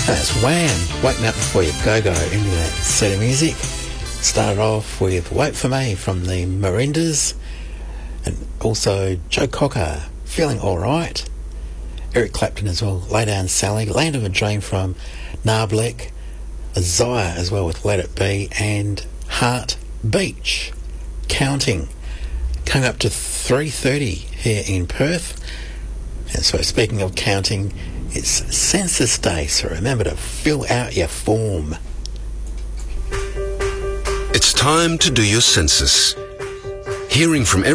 That's Wham! Waking Up Before You Go-Go into that set of music. Started off with Wait For Me from the Mirandas, and also Joe Cocker, Feeling Alright. Eric Clapton as well, Lay Down Sally, Land of a Dream from Narblek, Isaiah as well with Let It Be, and Heart Beach, Counting. Came up to 3:30 here in Perth. And so speaking of counting, it's Census Day, so remember to fill out your form. It's time to do your census. Hearing from